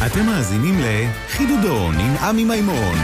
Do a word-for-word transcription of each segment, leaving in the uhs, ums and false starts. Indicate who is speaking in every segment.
Speaker 1: אתם מאזינים לחידודון עם עמי מימון.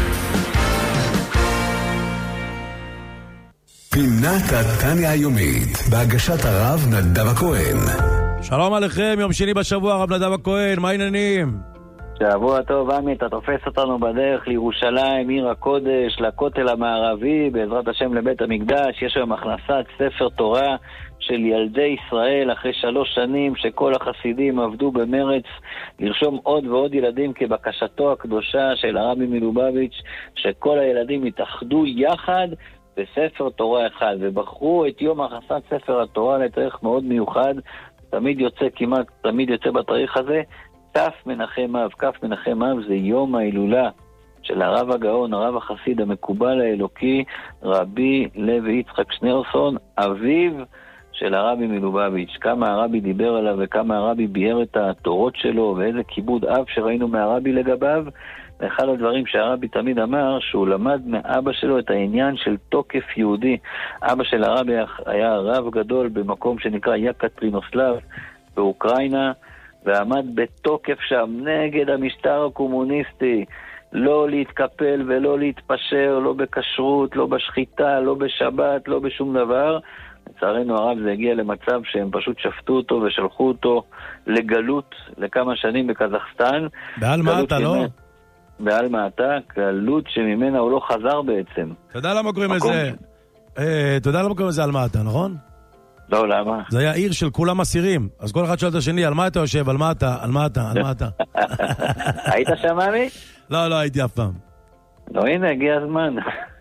Speaker 1: פינת התניה היומית בהגשת הרב נדב הכהן.
Speaker 2: שלום עליכם, יום שני בשבוע, הרב נדב הכהן, מה העניינים?
Speaker 3: שבוע טוב, עמי, אתה תופס אותנו בדרך לירושלים, עיר הקודש, לכותל המערבי, בעזרת השם לבית המקדש. יש היום הכנסת ספר תורה של ילדי ישראל אחרי שלוש שנים שכל החסידים עבדו במרץ לרשום עוד ועוד ילדים כבקשתו הקדושה של הרבי מלובביץ', שכל הילדים התאחדו יחד בספר תורה אחד, ובחרו את יום הכנסת ספר התורה לתאריך מאוד מיוחד, תמיד יוצא כמעט, תמיד יוצא בתאריך הזה, כף מנחם אב. כף מנחם אב זה יום ההילולה של הרב הגאון, הרב החסיד המקובל האלוקי, רבי לוי יצחק שניאורסון, אביו של הרבי מלובביץ'. כמה הרבי דיבר עליו וכמה הרבי ביאר את התורות שלו, ואיזה כיבוד אב שראינו מהרבי לגביו. ואחד הדברים שהרבי תמיד אמר, שהוא למד מאבא שלו את העניין של תוקף יהודי. אבא של הרבי היה רב גדול במקום שנקרא יקטרינוסלב באוקראינה, ועמד בתוקף שם נגד המשטר הקומוניסטי, לא להתקפל ולא להתפשר, לא בכשרות, לא בשחיטה, לא בשבת, לא בשום דבר. לצערנו הרב זה הגיע למצב שהם פשוט שפטו אותו ושלחו אותו לגלות לכמה שנים בקזחסטן.
Speaker 2: בעל מעטה, לא?
Speaker 3: בעל מעטה, גלות שממנה הוא לא חזר בעצם.
Speaker 2: אתה יודע למה קוראים לזה? אתה יודע למה קוראים לזה על מעטה, נכון?
Speaker 3: לא, למה?
Speaker 2: זה היה עיר של כולם אסירים, אז כל אחד שואל את השני, על מה אתה יושב? על מה אתה? על מה אתה? על מה אתה?
Speaker 3: היית שם, עמי?
Speaker 2: לא, לא הייתי אף פעם.
Speaker 3: לא, הנה, הגיע הזמן.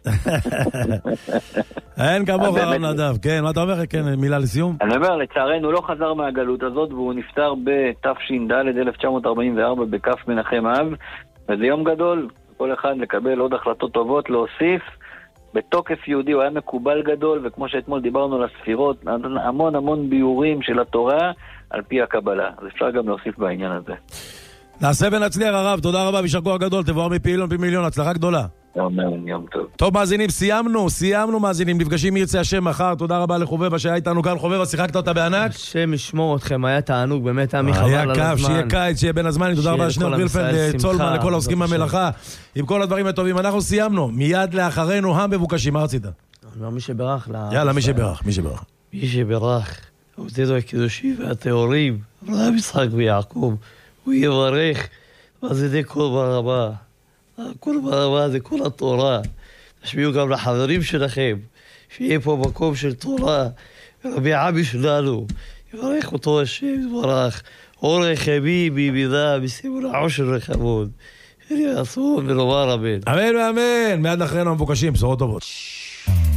Speaker 2: אין כמוך הרב נדב, כן, מה אתה אומר? כן, מילה לסיום?
Speaker 3: אני אומר, לצערנו לא חזר מהגלות הזאת, והוא נפטר בתש"ד אלף תשע מאות ארבעים וארבע בכף מנחם אב, וזה יום גדול, כל אחד לקבל עוד החלטות טובות, להוסיף, בתוקף יהודי. הוא היה מקובל גדול, וכמו שאתמול דיברנו על הספירות, המון המון ביורים של התורה על פי הקבלה. אז אפשר גם להוסיף בעניין הזה.
Speaker 2: נעשה ונצליח הרב, תודה רבה, וישר כוח גדול, תבואר מפעילון פי מיליון, הצלחה גדולה.
Speaker 3: יום, יום טוב.
Speaker 2: טוב מאזינים, סיימנו, סיימנו מאזינים, נפגשים ירצה השם מחר, תודה רבה לחובבה שהיה איתנו כאן, חובבה, שיחקת אותה בענק.
Speaker 4: השם ישמור אתכם, היה תענוג, באמת היה מחבל על הזמן.
Speaker 2: היה כיף, שיהיה קיץ, שיהיה בין הזמנים, תודה רבה לשניאור וילפלד, צולמן, לכל העוסקים במלאכה, עם כל הדברים הטובים, אנחנו סיימנו, מיד לאחרינו, המבוקשים, מה רצית?
Speaker 4: מי שברך.
Speaker 2: יאללה, מי שברך, מי שברך.
Speaker 4: מי שברך, עובדתו הקדושים והטהורים, אברהם, יצחק ויעקב, הוא יברך, וזה די כל ברבה. כל ברבה זה כל התורה. תשמיעו גם לחברים שלכם, שיהיה פה מקום של תורה, רבי עמי שלנו, יברך אותו השם יברך, אורך ימי בימידה, בסימון העושר וכבוד. יעשו ונאמר אמן.
Speaker 2: אמן ואמן, מיד לאחרינו המבוקשים, בשורות טובות.